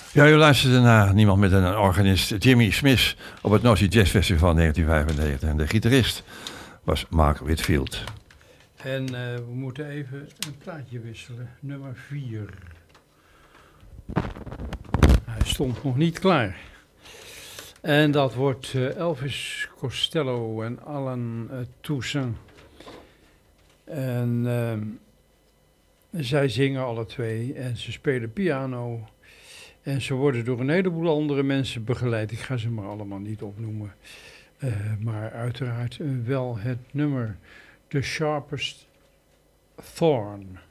Ja, u luisterde naar niemand met een organist, Jimmy Smith, op het North Sea Jazz Festival 1995. En de gitarist was Mark Whitfield. En we moeten even een plaatje wisselen. Nummer 4. Hij stond nog niet klaar. En dat wordt Elvis Costello en Alan Toussaint. En zij zingen alle twee en ze spelen piano. En ze worden door een heleboel andere mensen begeleid. Ik ga ze maar allemaal niet opnoemen. Maar uiteraard wel het nummer The Sharpest Thorn.